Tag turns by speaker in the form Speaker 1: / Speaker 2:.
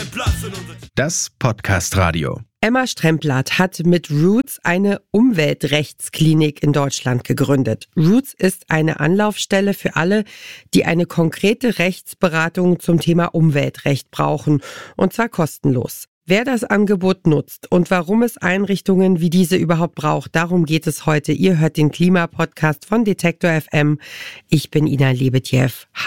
Speaker 1: keinen Platz in unserer...
Speaker 2: Das Podcast Radio.
Speaker 3: Emma Stremplat hat mit Roots eine Umweltrechtsklinik in Deutschland gegründet. Roots ist eine Anlaufstelle für alle, die eine konkrete Rechtsberatung zum Thema Umweltrecht brauchen, und zwar kostenlos. Wer das Angebot nutzt und warum es Einrichtungen wie diese überhaupt braucht, darum geht es heute. Ihr hört den Klimapodcast von Detektor FM. Ich bin Ina Lebetjew.